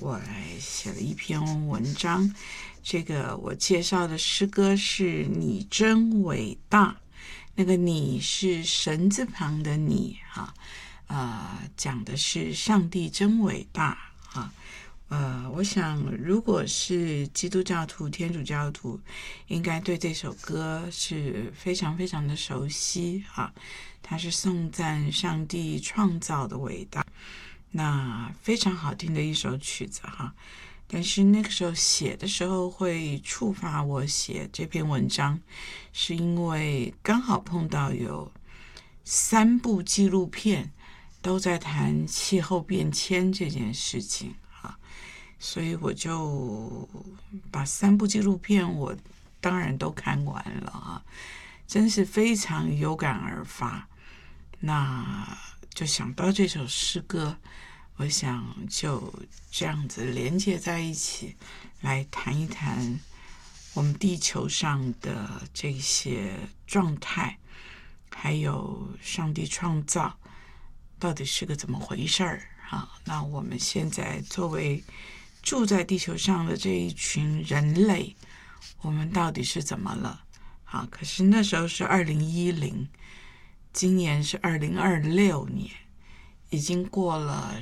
我来写了一篇文章。这个我介绍的诗歌是你真伟大，那个你是神字旁的你讲的是上帝真伟大我想如果是基督教徒、天主教徒，应该对这首歌是非常非常的熟悉它是颂赞上帝创造的伟大，那非常好听的一首曲子但是那个时候写的时候会触发我写这篇文章，是因为刚好碰到有3部纪录片都在谈气候变迁这件事情所以我就把3部纪录片我当然都看完了真是非常有感而发，那就想到这首诗歌，我想就这样子连接在一起来谈一谈我们地球上的这些状态，还有上帝创造到底是个怎么回事儿那我们现在作为住在地球上的这一群人类，我们到底是怎么了可是那时候是2010，今年是2026年，已经过了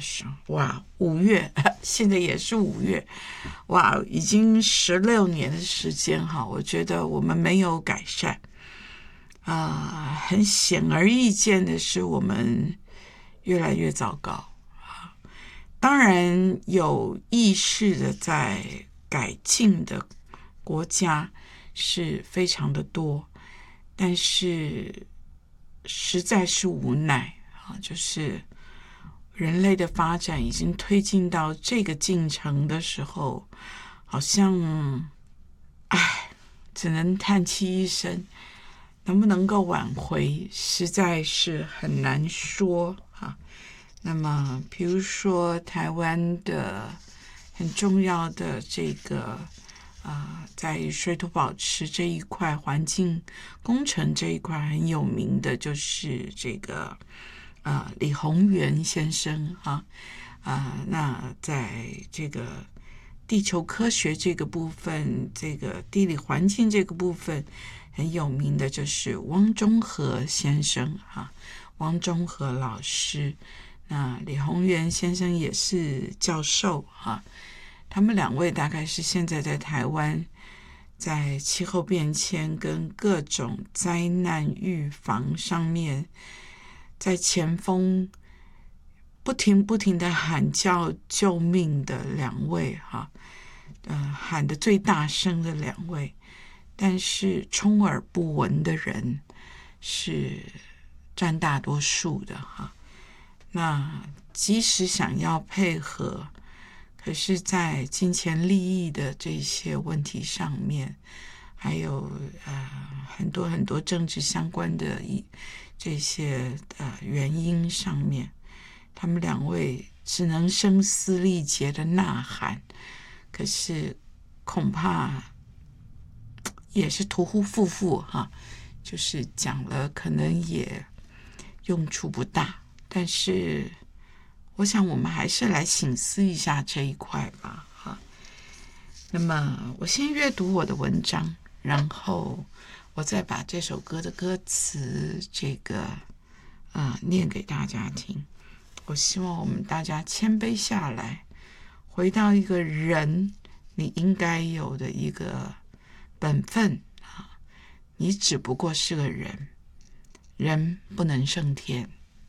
5月，现在也是5月，已经16年的时间我觉得我们没有改善很显而易见的是我们越来越糟糕当然有意识的在改进的国家是非常的多，但是实在是无奈就是人类的发展已经推进到这个进程的时候，好像只能叹气一声，能不能够挽回实在是很难说那么比如说台湾的很重要的这个在水土保持这一块，环境工程这一块很有名的就是这个李鸿源先生那在这个地球科学这个部分，这个地理环境这个部分很有名的就是汪中和先生汪中和老师，那李鸿源先生也是教授他们2位大概是现在在台湾在气候变迁跟各种灾难预防上面在前锋不停的喊叫救命的2位喊得最大声的2位，但是充耳不闻的人是占大多数的那即使想要配合，可是在金钱利益的这些问题上面，还有很多政治相关的这些原因上面，他们2位只能声嘶力竭的呐喊，可是恐怕也是徒呼负负就是讲了可能也用处不大，但是我想我们还是来省思一下这一块吧那么我先阅读我的文章，然后我再把这首歌的歌词这个念给大家听。我希望我们大家谦卑下来，回到一个人你应该有的一个本分你只不过是个人，人不能胜天，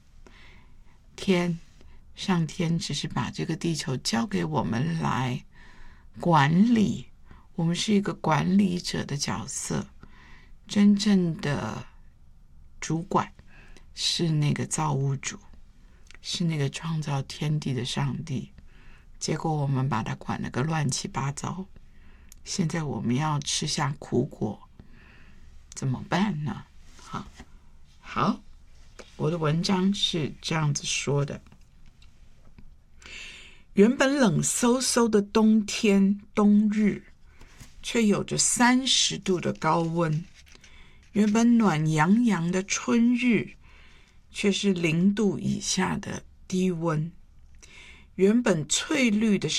上天只是把这个地球交给我们来管理，我们是一个管理者的角色，真正的主管是那个造物主，是那个创造天地的上帝，结果我们把它管了个乱七八糟，现在我们要吃下苦果，怎么办呢？好，我的文章是这样子说的。原本冷飕飕的冬日，却有着30度的高温；原本暖洋洋的春日，却是0度以下的低温；原本翠绿的